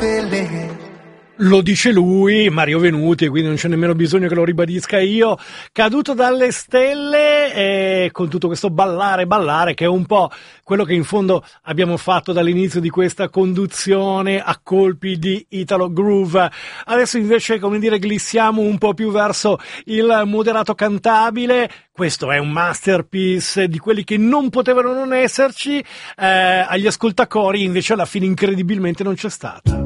stelle. Lo dice lui, Mario Venuti, quindi non c'è nemmeno bisogno che lo ribadisca io. Caduto dalle stelle, e con tutto questo ballare, che è un po' quello che in fondo abbiamo fatto dall'inizio di questa conduzione a colpi di Italo Groove. Adesso invece, come dire, glissiamo un po' più verso il moderato cantabile. Questo è un masterpiece di quelli che non potevano non esserci. Agli ascoltacori invece alla fine incredibilmente non c'è stata.